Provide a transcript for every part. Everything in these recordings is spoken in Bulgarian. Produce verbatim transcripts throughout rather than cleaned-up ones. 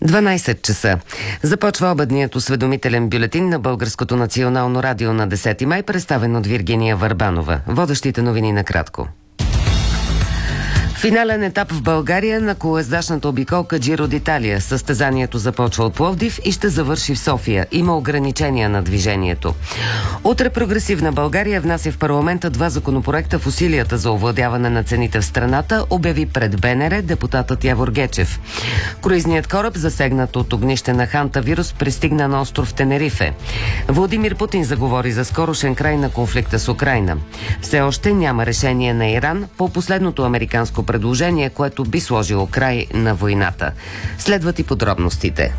дванайсет часа. Започва обедният осведомителен бюлетин на Българското национално радио на десети май, представен от Виргиния Върбанова. Водещите новини накратко. Финален етап в България на колоездачната обиколка Джиро д'Италия. Състезанието започва от Пловдив и ще завърши в София. Има ограничения на движението. Утре Прогресивна България внася в парламента два законопроекта в усилията за овладяване на цените в страната, обяви пред БНР депутатът Явор Гечев. Круизният кораб, засегнат от огнище на хантавирус, пристигна на остров Тенерифе. Владимир Путин заговори за скорошен край на конфликта с Украйна. Все още няма решение на Иран по последното американско предложение, което би сложило край на войната. Следват и подробностите.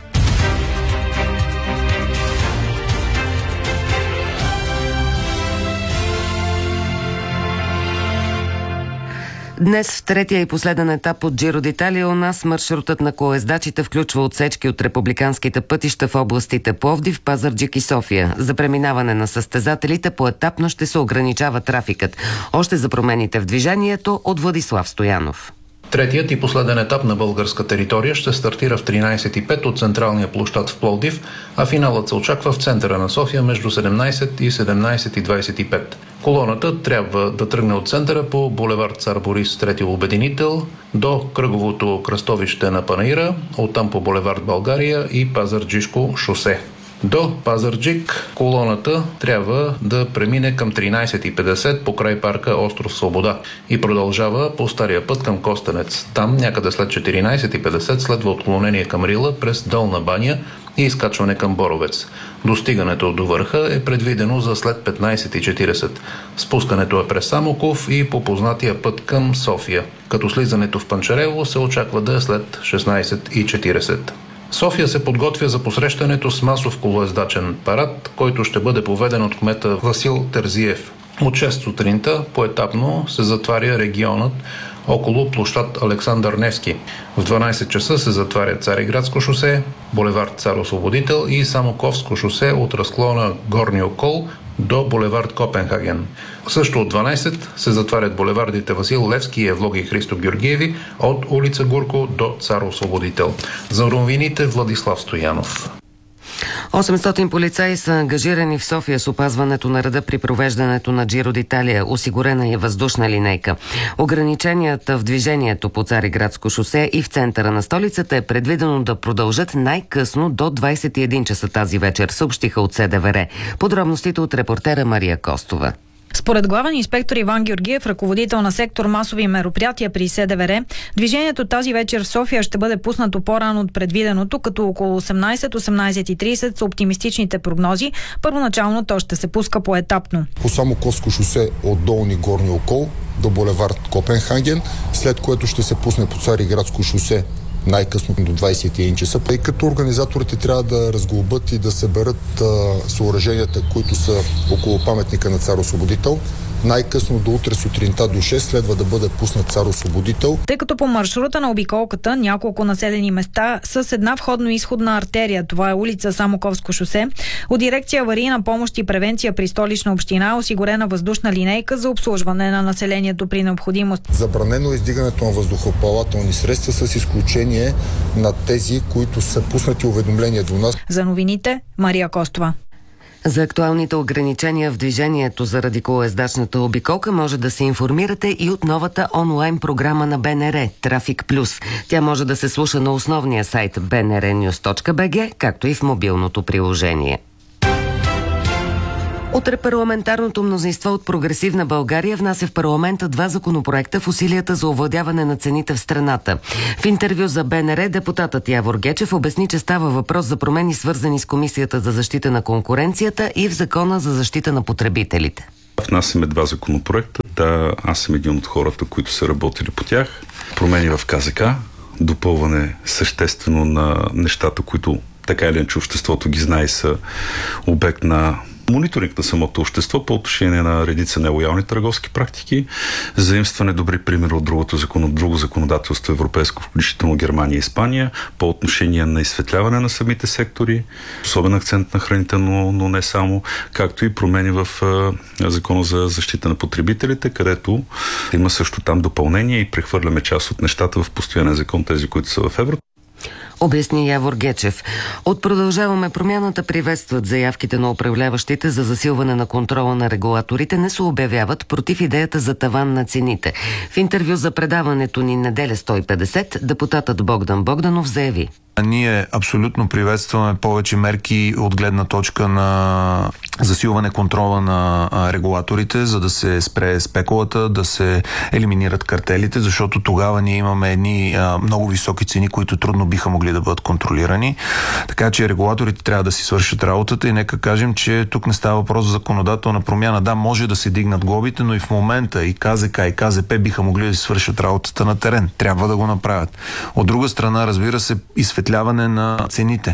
Днес в третия и последен етап от Джиро д'Италия у нас маршрутът на колоездачите включва отсечки от републиканските пътища в областите Пловдив, Пазарджик и София. За преминаване на състезателите поетапно ще се ограничава трафикът. Още за промените в движението от Владислав Стоянов. Третият и последен етап на българска територия ще стартира в тринайсет и пет от централния площад в Пловдив, а финалът се очаква в центъра на София между седемнайсет и седемнайсет и двайсет и пет. Колоната трябва да тръгне от центъра по булевард Цар Борис трети обединител до кръговото кръстовище на Панаира, оттам по булевард България и Пазарджишко шосе. До Пазарджик колоната трябва да премине към тринайсет и петдесет по край парка Остров Свобода и продължава по стария път към Костенец. Там някъде след четиринайсет и петдесет следва отклонение към Рила през Долна баня и изкачване към Боровец. Достигането до върха е предвидено за след петнайсет и четирийсет. Спускането е през Самоков и по познатия път към София, като слизането в Панчарево се очаква да е след шестнайсет и четирийсет. София се подготвя за посрещането с масов колоездачен парад, който ще бъде поведен от кмета Васил Терзиев. От шест сутринта поетапно се затваря регионът около площад Александър Невски. В дванайсет часа се затваря Цариградско шосе, булевард Цар Освободител и Самоковско шосе от разклона Горни Окол до булевард Копенхаген. Също от дванайсет се затварят булевардите Васил Левски, Евлоги и Христо Георгиеви от улица Гурко до Цар Освободител. За новините Владислав Стоянов. осемстотин полицаи са ангажирани в София с опазването на реда при провеждането на Джиро д'Италия. Осигурена е въздушна линейка. Ограниченията в движението по Цариградско шосе и в центъра на столицата е предвидено да продължат най-късно до двайсет и един часа тази вечер, съобщиха от СДВР. Подробностите от репортера Мария Костова. Според главен инспектор Иван Георгиев, ръководител на сектор масови мероприятия при СДВР, движението тази вечер в София ще бъде пуснато по-рано от предвиденото, като около осемнайсет до осемнайсет и трийсет са оптимистичните прогнози. Първоначално то ще се пуска поетапно. По Самоковско шосе от Долни Горни Окол до булевард Копенхаген, след което ще се пусне по Цариградско шосе най-късно до двайсет и един часа, тъй като организаторите трябва да разглобят и да съберат а, съоръженията, които са около паметника на Цар Освободител. Най-късно до утре сутринта до шест следва да бъде пуснат Цар Освободител. Тъй като по маршрута на обиколката няколко населени места с една входно-изходна артерия, това е улица Самоковско шосе, от дирекция аварийна помощ и превенция при Столична община е осигурена въздушна линейка за обслужване на населението при необходимост. Забранено е издигането на въздухоплавателни средства с изключение на тези, които са пуснати уведомления до нас. За новините Мария Костова. За актуалните ограничения в движението заради колоездачната обиколка може да се информирате и от новата онлайн програма на БНР Трафик Плюс. Тя може да се слуша на основния сайт би ен ар нюз точка би джи, както и в мобилното приложение. Утре парламентарното мнозинство от Прогресивна България внася в парламента два законопроекта в усилията за овладяване на цените в страната. В интервю за Б Н Р депутатът Явор Гечев обясни, че става въпрос за промени, свързани с Комисията за защита на конкуренцията и в Закона за защита на потребителите. Внасяме два законопроекта. Да, аз съм един от хората, които са работили по тях. Промени в К З К, допълване съществено на нещата, които така или иначе обществото ги знае, са обект на мониторинг на самото общество по отношение на редица нелоялни търговски практики, заимстване добри примери от другото закон, друго законодателство европейско, включително Германия и Испания, по отношение на изсветляване на самите сектори, особен акцент на храните, но, но не само, както и промени в а, Закона за защита на потребителите, където има също там допълнение и прехвърляме част от нещата в постоянен закон, тези, които са в евро. обясни Явор Гечев. От Продължаваме промяната приветстват заявките на управляващите за засилване на контрола на регулаторите, не се обявяват против идеята за таван на цените. В интервю за предаването ни Неделя сто и петдесет, депутатът Богдан Богданов заяви: ние абсолютно приветстваме повече мерки от гледна точка на засилване контрола на регулаторите, за да се спре спекулата, да се елиминират картелите, защото тогава ние имаме едни а, много високи цени, които трудно биха могли да бъдат контролирани. Така че регулаторите трябва да си свършат работата и нека кажем, че тук не става въпрос за законодателна промяна. Да, може да се дигнат глобите, но и в момента и КЗК, и КЗП биха могли да си свършат работата на терен. Трябва да го направят. От друга страна, разбира се, изсветляване на цените.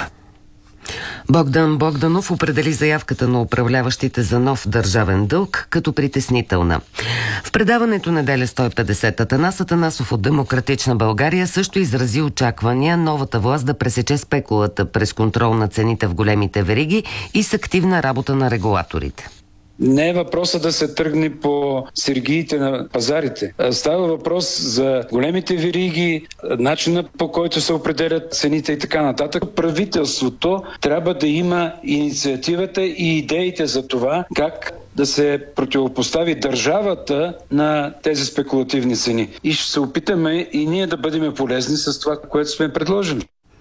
Богдан Богданов определи заявката на управляващите за нов държавен дълг като притеснителна. В предаването Неделя сто и петдесет Атанас Атанасов от Демократична България също изрази очаквания новата власт да пресече спекулата през контрол на цените в големите вериги и с активна работа на регулаторите. Не е въпросът да се тръгне по сергиите на пазарите. Става въпрос за големите вериги, начина по който се определят цените и така нататък. Правителството трябва да има инициативата и идеите за това как да се противопостави държавата на тези спекулативни цени. И ще се опитаме и ние да бъдем полезни с това, което сме предложили.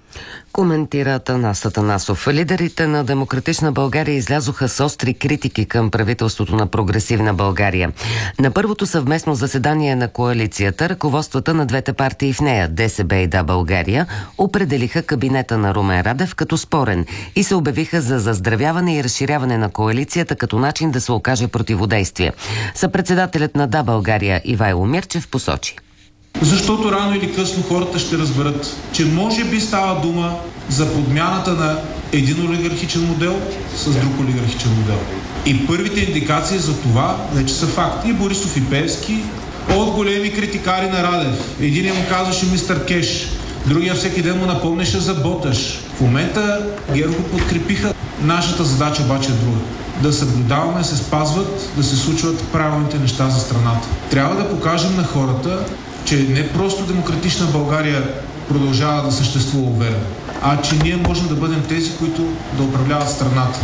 Коментира Атанас Атанасов. Лидерите на Демократична България излязоха с остри критики към правителството на Прогресивна България. На първото съвместно заседание на коалицията, ръководствата на двете партии в нея, ДСБ и Да, България, определиха кабинета на Румен Радев като спорен и се обявиха за заздравяване и разширяване на коалицията като начин да се окаже противодействие. Съпредседателят на Да, България Ивайло Мирчев посочи: защото рано или късно хората ще разберат, че може би става дума за подмяната на един олигархичен модел с друг олигархичен модел. И първите индикации за това вече са факт. И Борисов и Пеевски от големи критикари на Радев. Единият му казваше мистер Кеш, другия всеки ден му напомняше за Боташ. В момента ГЕРБ го подкрепиха. Нашата задача обаче е друга. Да съблюдаваме, се спазват, да се случват правилните неща за страната. Трябва да покажем на хората, че не просто Демократична България продължава да съществува уверено, а че ние можем да бъдем тези, които да управляват страната.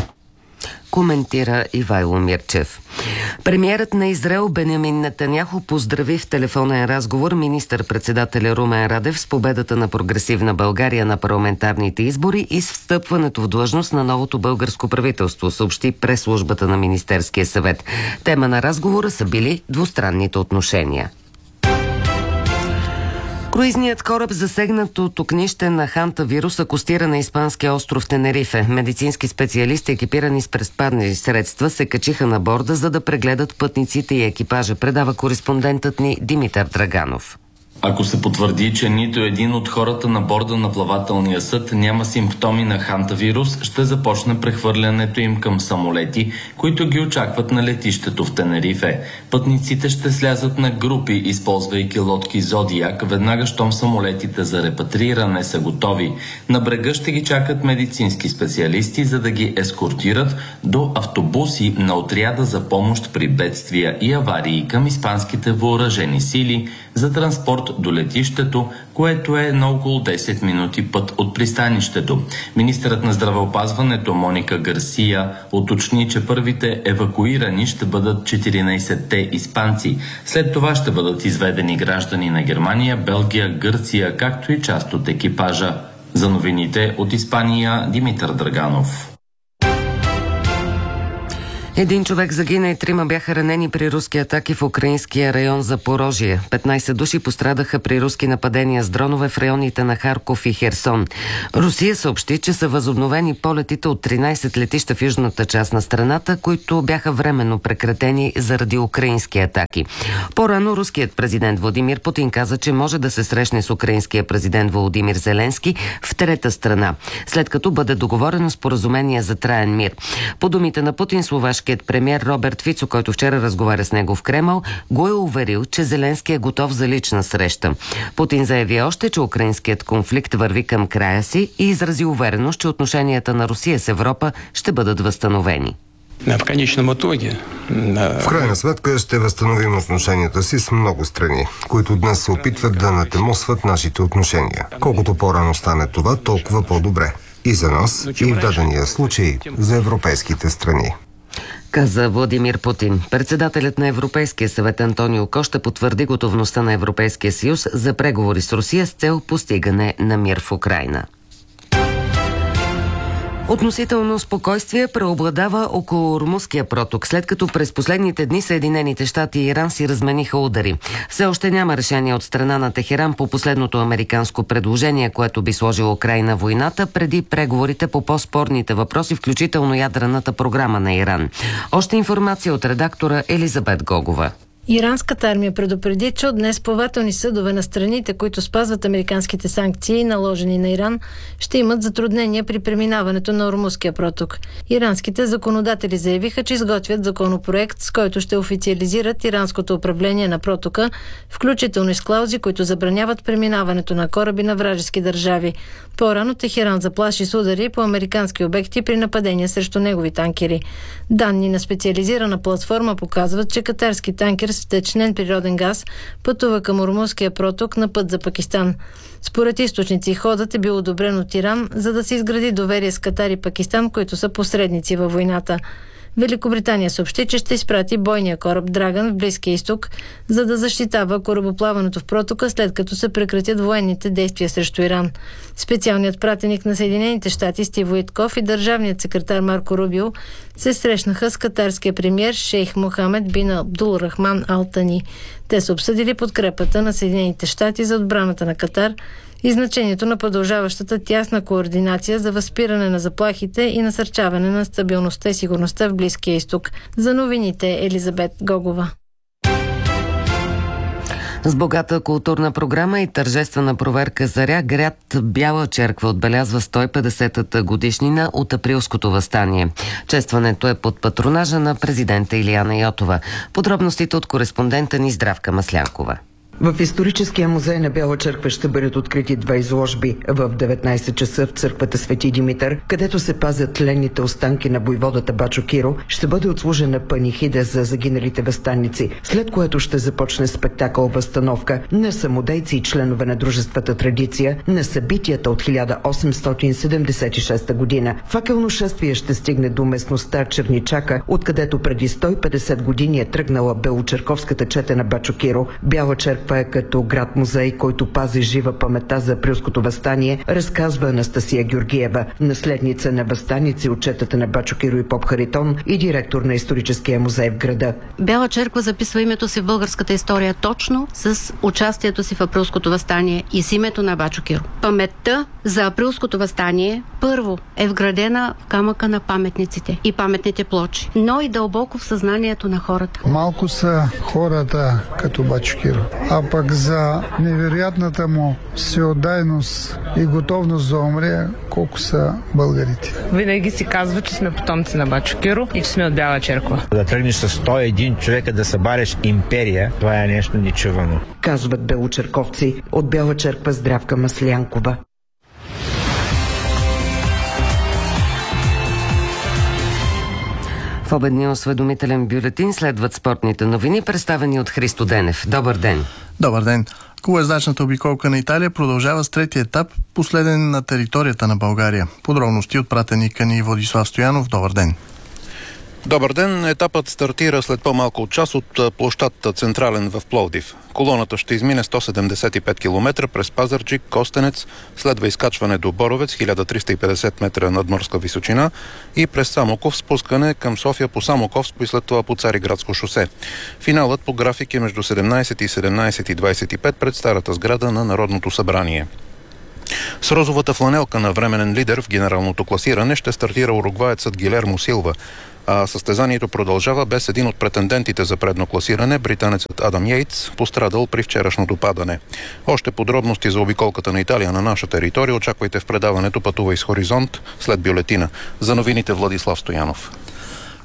Коментира Ивайло Мирчев. Премиерът на Израел Бенямин Нетаняху поздрави в телефонен разговор министър-председателя Румен Радев с победата на Прогресивна България на парламентарните избори и с встъпването в длъжност на новото българско правителство, съобщи пресслужбата на Министерския съвет. Тема на разговора са били двустранните отношения. Круизният кораб, засегнат от огнище хантавирус, акостира на испанския остров Тенерифе. Медицински специалисти, екипирани с предпазни средства, се качиха на борда, за да прегледат пътниците и екипажа, предава кореспондентът ни Димитър Драганов. Ако се потвърди, че нито един от хората на борда на плавателния съд няма симптоми на хантавирус, ще започне прехвърлянето им към самолети, които ги очакват на летището в Тенерифе. Пътниците ще слязат на групи, използвайки лодки Зодиак, веднага щом самолетите за репатриране са готови. На брега ще ги чакат медицински специалисти, за да ги ескортират до автобуси на отряда за помощ при бедствия и аварии към испанските въоръжени сили за транспорт до летището, което е на около десет минути път от пристанището. Министърът на здравеопазването Моника Гарсия уточни, че първите евакуирани ще бъдат четиринайсетте испанци. След това ще бъдат изведени граждани на Германия, Белгия, Гърция, както и част от екипажа. За новините от Испания, Димитър Драганов. Един човек загина и трима бяха ранени при руски атаки в украинския район Запорожие. петнайсет души пострадаха при руски нападения с дронове в районите на Харков и Херсон. Русия съобщи, че са възобновени полетите от тринайсет летища в южната част на страната, които бяха временно прекратени заради украински атаки. По-рано руският президент Владимир Путин каза, че може да се срещне с украинския президент Володимир Зеленски в трета страна, след като бъде договорено споразумение за траен мир. По думите на Путин, словашкият премиер Роберт Фицо, който вчера разговаря с него в Кремъл, го е уверил, че Зеленски е готов за лична среща. Путин заяви още, че украинският конфликт върви към края си и изрази увереност, че отношенията на Русия с Европа ще бъдат възстановени. В крайна сметка ще възстановим отношенията си с много страни, които днес се опитват да натемосват нашите отношения. Колкото по-рано стане това, толкова по-добре. И за нас, и в дадения случай за европейските страни. Каза Владимир Путин. Председателят на Европейския съвет Антонио Кошта потвърди готовността на Европейския съюз за преговори с Русия с цел постигане на мир в Украйна. Относително спокойствие преобладава около Ормузския проток, след като през последните дни Съединените щати и Иран си размениха удари. Все още няма решение от страна на Техеран по последното американско предложение, което би сложило край на войната преди преговорите по по-спорните въпроси, включително ядрената програма на Иран. Още информация от редактора Елизабет Гогова. Иранската армия предупреди, че от днес плавателни съдове на страните, които спазват американските санкции, наложени на Иран, ще имат затруднения при преминаването на Ормузския проток. Иранските законодатели заявиха, че изготвят законопроект, с който ще официализират иранското управление на протока, включително и с клаузи, които забраняват преминаването на кораби на вражески държави. По-рано Техеран заплаши с удари по американски обекти при нападения срещу негови танкери. Данни на специализирана платформа показват, че катарски танкер с втечнен природен газ пътува към Ормузския проток на път за Пакистан. Според източници, ходът е бил одобрен от Иран, за да се изгради доверие с Катар и Пакистан, които са посредници във войната. Великобритания съобщи, че ще изпрати бойния кораб Драган в Близкия изток, за да защитава корабоплаването в протока, след като се прекратят военните действия срещу Иран. Специалният пратеник на Съединените щати Стив Уитков и държавният секретар Марко Рубио се срещнаха с катарския премиер шейх Мохамед бин Абдул Рахман Ал Тани. Те са обсъдили подкрепата на Съединените щати за отбраната на Катар и значението на продължаващата тясна координация за възпиране на заплахите и насърчаване на стабилността и сигурността в Близкия изток. За новините Елизабет Гогова. С богата културна програма и тържествена проверка Заря, град Бяла Черква отбелязва сто и петдесетата годишнина от Априлското въстание. Честването е под патронажа на президента Илияна Йотова. Подробностите от кореспондента ни Здравка Маслянкова. В историческия музей на Бяла Черква ще бъдат открити два изложби. В деветнайсет часа в църквата Свети Димитър, където се пазят тленните останки на войводата Бачо Киро, ще бъде отслужена панихида за загиналите въстаници, след което ще започне спектакъл възстановка на самодейци и членове на дружествата Традиция на събитията от хиляда осемстотин седемдесет и шеста година. Факелно шествие ще стигне до местността Черничака, откъдето преди сто и петдесет години е тръгнала белочерковската чета на Бачо Киро. Бяла Черква е като град-музей, който пази жива паметта за Априлското въстание, разказва Анастасия Георгиева, наследница на въстаници от четата на Бачо Киро и Поп Харитон и директор на историческия музей в града. Бяла Черква записва името си в българската история точно с участието си в Априлското въстание и с името на Бачо Киро. Паметта за Априлското въстание първо е вградена в камъка на паметниците и паметните плочи, но и дълбоко в съзнанието на хората. Малко са хората като Бачо Киро, а пък за невероятната му всеотдайност и готовност да умре, колко са българите. Винаги си казва, че сме потомци на Бачо Киро и че сме от Бяла Черква. Да тръгнеш с сто и един човека да събареш империя, това е нещо нечувано. Казват белочерковци. От Бяла Черква Здравка Маслянкова. В обедния осведомителен бюлетин следват спортните новини, представени от Христо Денев. Добър ден! Добър ден! Колоездачната обиколка на Италия продължава с третия етап, последен на територията на България. Подробности от пратеника ни Владислав Стоянов. Добър ден! Добър ден! Етапът стартира след по-малко от час от площад Централен в Пловдив. Колоната ще измине сто седемдесет и пет километра през Пазарджик, Костенец, следва изкачване до Боровец, хиляда триста и петдесет метра надморска височина и през Самоков спускане към София по Самоковско и след това по Цариградско шосе. Финалът по график е между седемнайсет и седемнайсет и двайсет и пет пред старата сграда на Народното събрание. С розовата фланелка на временен лидер в генералното класиране ще стартира уругваецът Гилермо Силва, а състезанието продължава без един от претендентите за предно класиране, британецът Адам Йейтс, пострадал при вчерашното падане. Още подробности за обиколката на Италия на наша територия очаквайте в предаването "Пътувай с Хоризонт" след бюлетина. За новините Владислав Стоянов.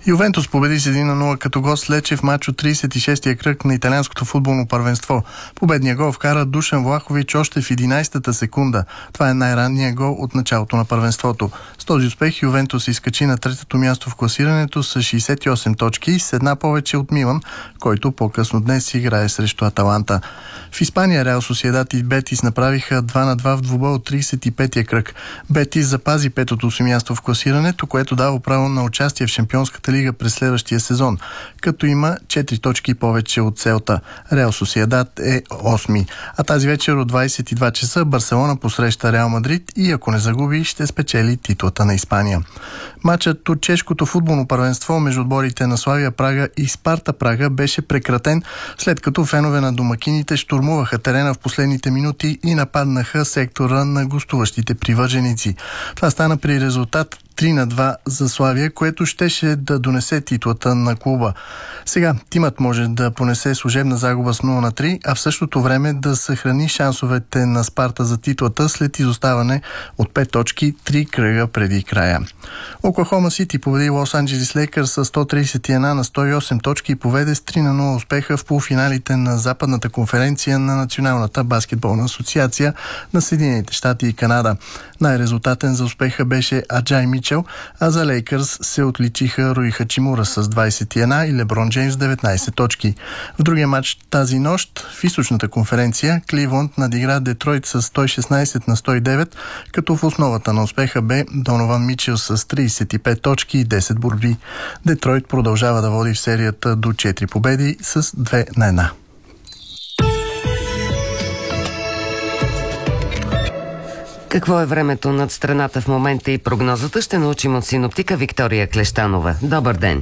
Ювентус победи с един на нула като гост Лече в матч от тридесет и шестия кръг на италианското футболно първенство. Победния гол вкара Душан Влахович още в единайсетата секунда. Това е най-ранният гол от началото на първенството. С този успех Ювентус изкачи на третото място в класирането с шейсет и осем точки, с една повече от Милан, който по-късно днес играе срещу Аталанта. В Испания Реал Сосиедад и Бетис направиха два на два в двубой от тридесет и петия кръг. Бетис запази петото си място в класирането, което дава право на участие в Шампионската лига през следващия сезон, като има четири точки повече от Селта. Реал Сосиедад е осми. А тази вечер от двайсет и два часа Барселона посреща Реал Мадрид и ако не загуби, ще спечели титлата на Испания. Матчът от чешкото футболно първенство между отборите на Славия Прага и Спарта Прага беше прекратен, след като фенове на домакините штурмуваха терена в последните минути и нападнаха сектора на гостуващите привърженици. Това стана при резултат три на два за Славия, което щеше да донесе титлата на клуба. Сега тимът може да понесе служебна загуба с нула на три, а в същото време да съхрани шансовете на Спарта за титлата след изоставане от пет точки, три кръга преди края. Оклахома Сити победи Лос Анджелис Лейкърс с сто тридесет и една на сто и осем точки и поведе с три на нула успеха в полуфиналите на Западната конференция на Националната баскетболна асоциация на Съединените щати и Канада. Най-резултатен за успеха беше Аджай Мичел, а за Лейкърс се отличиха Руи Хачимура с двайсет и една и Леброн Джеймс с деветнайсет точки. В другия матч тази нощ в източната конференция Кливланд надигра Детройт с сто и шестнайсет на сто и девет, като в основата на успеха бе Донован Мичел с трийсет и пет точки и десет борби. Детройт продължава да води в серията до четири победи с две на една. Какво е времето над страната в момента и прогнозата ще научим от синоптика Виктория Клещанова. Добър ден!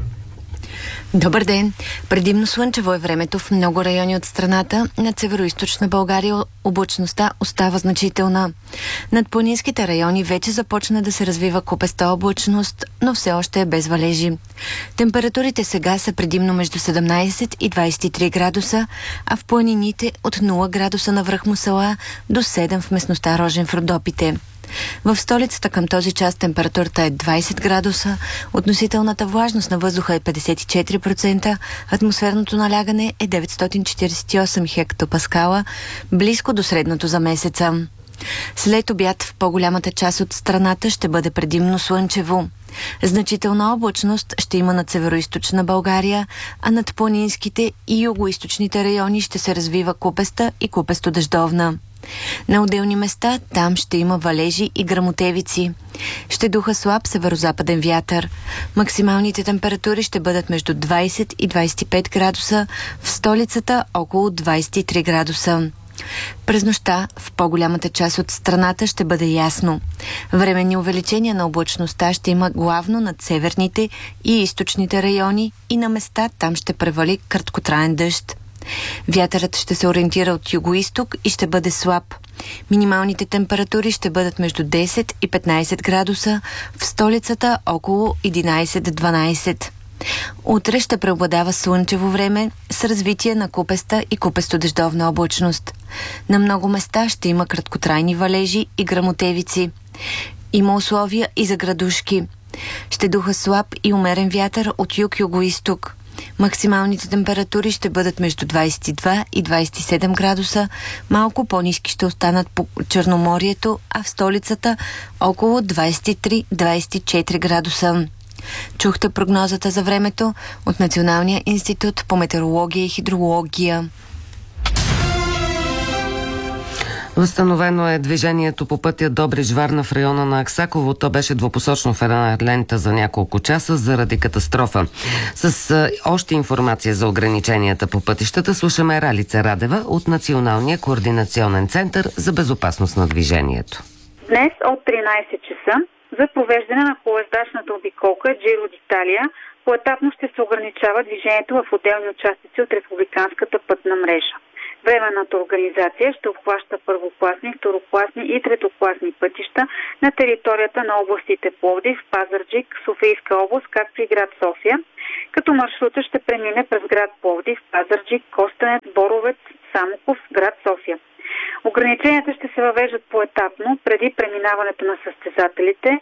Добър ден! Предимно слънчево е времето в много райони от страната. Над североизточна България облачността остава значителна. Над планинските райони вече започна да се развива купеста облачност, но все още е без валежи. Температурите сега са предимно между седемнайсет и двайсет и три градуса, а в планините от нула градуса на връх Мусала до седем в местността Рожен в Родопите. В столицата към този час температурата е двайсет градуса, относителната влажност на въздуха е петдесет и четири процента, атмосферното налягане е деветстотин четирийсет и осем хектопаскала, близко до средното за месеца. След обяд в по-голямата част от страната ще бъде предимно слънчево. Значителна облачност ще има над североизточна България, а над планинските и югоизточните райони ще се развива купеста и купесто-дъждовна. На отделни места там ще има валежи и гръмотевици. Ще духа слаб северозападен вятър. Максималните температури ще бъдат между двайсет и двайсет и пет градуса, в столицата около двайсет и три градуса. През нощта в по-голямата част от страната ще бъде ясно. Временни увеличения на облачността ще има главно над северните и източните райони и на места там ще превали краткотраен дъжд. Вятърът ще се ориентира от югоизток и ще бъде слаб. Минималните температури ще бъдат между десет и петнайсет градуса, в столицата около единайсет до дванайсет. Утре ще преобладава слънчево време с развитие на купеста и купесто-дъждовна облачност. На много места ще има краткотрайни валежи и гръмотевици. Има условия и за градушки. Ще духа слаб и умерен вятър от юг-югоизток. Максималните температури ще бъдат между двайсет и два и двайсет и седем градуса, малко по-ниски ще останат по Черноморието, а в столицата около двайсет и три до двайсет и четири градуса. Чухте прогнозата за времето от Националния институт по метеорология и хидрология. Възстановено е движението по пътя Добрич-Варна в района на Аксаково. То беше двупосочно в една лента за няколко часа заради катастрофа. С а, още информация за ограниченията по пътищата слушаме Ралица Радева от Националния координационен център за безопасност на движението. Днес от тринайсет часа за провеждане на колездачната обиколка Джиро d'Italia поетапно ще се ограничава движението в отделни участъци от републиканската пътна мрежа. Временната организация ще обхваща първокласни, второкласни и третокласни пътища на територията на областите Пловдив, Пазарджик, Софийска област, както и град София, като маршрута ще премине през град Пловдив, Пазарджик, Костенец, Боровец, Самоков, град София. Ограниченията ще се въвеждат поетапно преди преминаването на състезателите,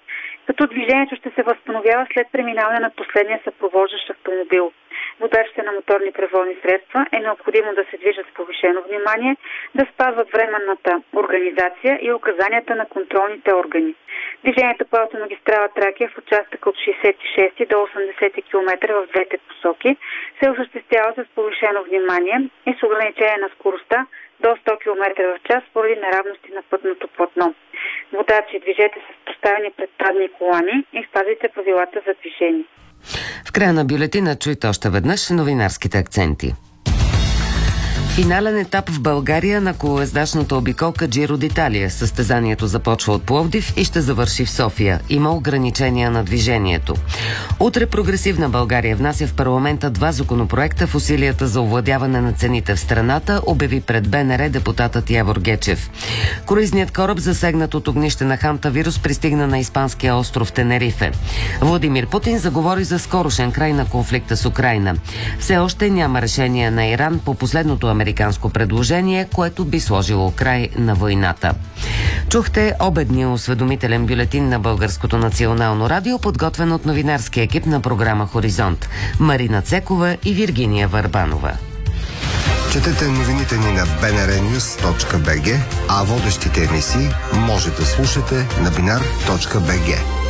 като движението ще се възстановява след преминаване на последния съпровождащ автомобил. Водачите на моторни превозни средства е необходимо да се движат с повишено внимание, да спазват временната организация и указанията на контролните органи. Движението по автомагистрала Тракия в участъка от шейсет и шести до осемдесети километра в двете посоки се осъществява с повишено внимание и с ограничение на скоростта до сто километра в час поради неравности на пътното платно. Водачи, движете се с поставени предпазни колани и спазвайте правилата за движение. В края на бюлетина чуйте още веднъж новинарските акценти. Финален етап в България на колоездачната обиколка Джиро д'Италия. Състезанието започва от Пловдив и ще завърши в София. Има ограничения на движението. Утре Прогресивна България внася в парламента два законопроекта в усилията за овладяване на цените в страната, обяви пред БНР депутатът Явор Гечев. Круизният кораб, засегнат от огнище на хантавирус, пристигна на испанския остров Тенерифе. Владимир Путин заговори за скорошен край на конфликта с Украйна. Все още няма решение на Иран по последното американско предложение, което би сложило край на войната. Чухте обедния осведомителен бюлетин на Българското национално радио, подготвен от новинарския екип на програма Хоризонт. Марина Цекова и Виргиния Върбанова. Четете новините ни на би ен ар нюс точка би джи, а водещите емисии може да слушате на бинар точка би джи.